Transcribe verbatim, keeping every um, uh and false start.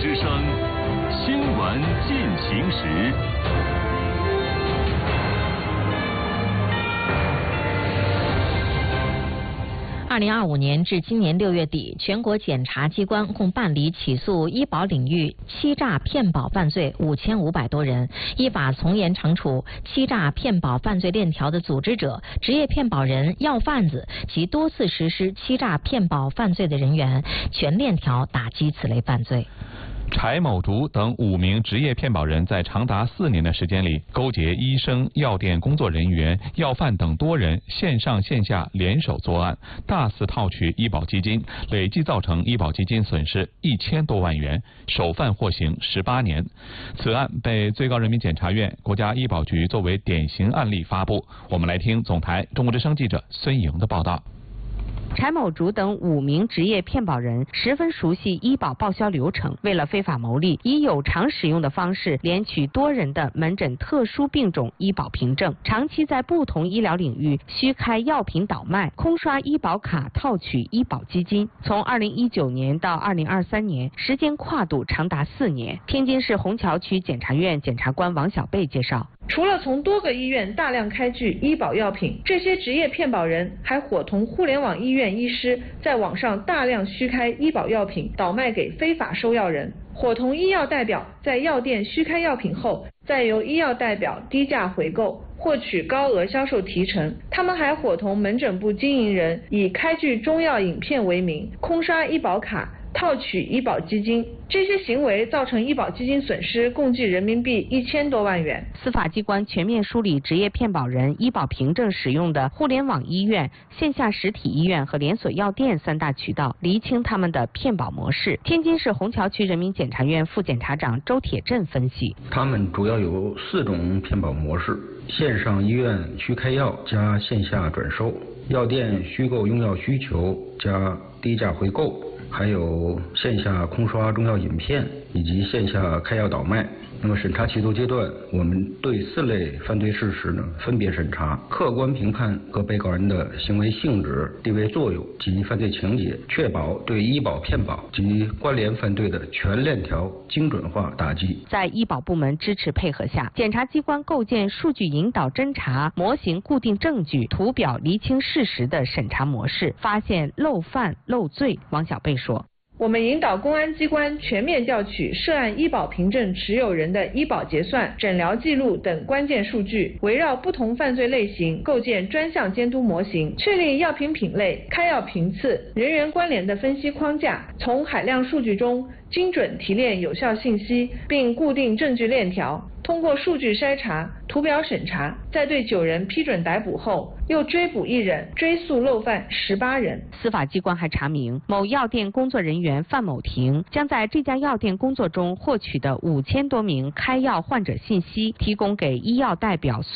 之声新闻进行时。 二零二五年至今年六月底，全国检察机关共办理起诉医保领域欺诈骗保犯罪五千五百多人，依法从严惩处欺诈骗保犯罪链条的组织者、职业骗保人、要贩子及多次实施欺诈骗保犯罪的人员，全链条打击此类犯罪。 柴某竹等五名职业骗保人在长达四年的时间里，勾结医生、药店工作人员、药贩等多人，线上线下联手作案，大肆套取医保基金，累计造成医保基金损失一千多万元，首犯获刑十八年。此案被最高人民检察院、国家医保局作为典型案例发布。我们来听总台中国之声记者孙莹的报道。 柴某竹等五名职业骗保人十分熟悉医保报销流程，为了非法牟利，以有偿使用的方式连取多人的门诊特殊病种医保凭证，长期在不同医疗领域虚开药品倒卖，空刷医保卡套取医保基金。从二零一九年到二零二三年，时间跨度长达四年。天津市虹桥区检察院检察官王小贝介绍。 除了从多个医院大量开具医保药品，这些职业骗保人还伙同互联网医院医师在网上大量虚开医保药品，倒卖给非法收药人，伙同医药代表在药店虚开药品后，再由医药代表低价回购，获取高额销售提成。他们还伙同门诊部经营人以开具中药影片为名，空刷医保卡，套取医保基金。这些行为造成医保基金损失共计人民币一千多万元。 司法机关全面梳理职业骗保人医保凭证使用的互联网医院、线下实体医院和连锁药店三大渠道，厘清他们的骗保模式。天津市虹桥区人民检察院副检察长周铁振分析， 他们主要有四种骗保模式：线上医院虚开药加线下转收，药店虚构用药需求加低价回购，还有线下空刷中药饮片以及线下开药倒卖。那么审查起诉阶段，我们对四类犯罪事实呢分别审查，客观评判各被告人的行为性质、地位作用及犯罪情节，确保对医保骗保及关联犯罪的全链条精准化打击。 在医保部门支持配合下，检察机关构建数据引导侦查、模型固定证据、图表厘清事实的审查模式，发现漏犯漏罪。王小贝说， 我们引导公安机关全面调取涉案医保凭证持有人的医保结算、诊疗记录等关键数据，围绕不同犯罪类型构建专项监督模型，确立药品品类、开药频次、人员关联的分析框架，从海量数据中精准提炼有效信息，并固定证据链条。通过数据筛查、图表审查，在对九人批准逮捕后，又追捕一人，追诉漏犯十八人。 司法机关还查明，某药店工作人员范某婷将在这家药店工作中获取的五千多名开药患者信息，提供给医药代表